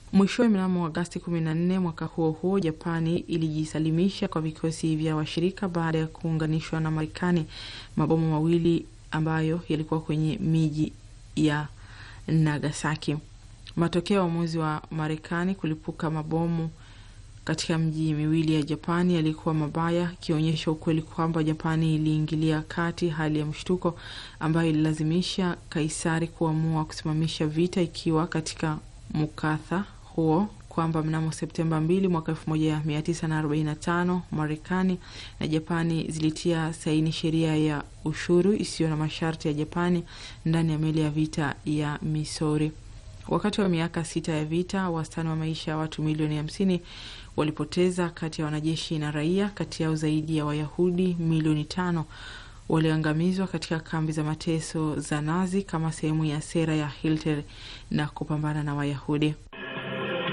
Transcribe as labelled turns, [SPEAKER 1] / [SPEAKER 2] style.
[SPEAKER 1] Mwishowe mnamo Agosti 14 mwaka huo Japani ilijisalimisha kwa vikosi vya washirika baada ya kuunganishwa na Marekani mabomu mawili ambayo yalikuwa kwenye miji ya Nagasaki. Matokeo ya uamuzi wa Marekani kulipuka mabomu katika miji miwili ya Japani yalikuwa mabaya, kionyesha ukweli kwamba Japani iliingilia kati hali ya mshtuko ambayo ililazimisha Kaisari kuamua kusimamisha vita, ikiwa katika mukatha huo kwamba mnamo Septemba 2 mwaka 1945 Marekani na Japani zilitia saini sheria ya ushuru isiyo na masharti ya Japani ndani ya meli ya vita ya Missouri. Wakati wa miaka 6 ya vita, wastani wa maisha ya watu milioni 50 walipoteza kati ya wanajeshi na raia. Kati yao zaidi ya Wayahudi milioni 5 waliangamizwa katika kambi za mateso za Nazi kama sehemu ya sera ya Hitler na kupambana na Wayahudi.